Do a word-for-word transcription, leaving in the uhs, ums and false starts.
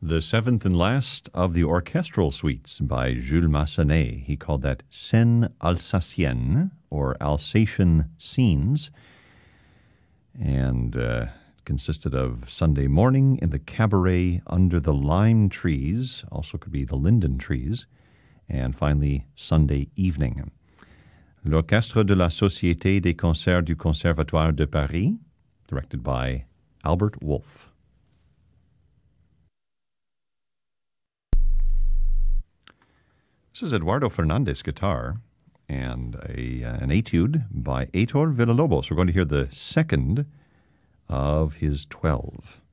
The seventh and last of the orchestral suites by Jules Massenet. He called that Scènes Alsaciennes, or Alsatian Scenes, and uh, consisted of Sunday morning in the cabaret under the lime trees, also could be the linden trees, and finally Sunday evening. L'Orchestre de la Société des Concerts du Conservatoire de Paris, directed by Albert Wolff. This is Eduardo Fernandez guitar and a, uh, an etude by Heitor Villa-Lobos. We're going to hear the second of his twelve.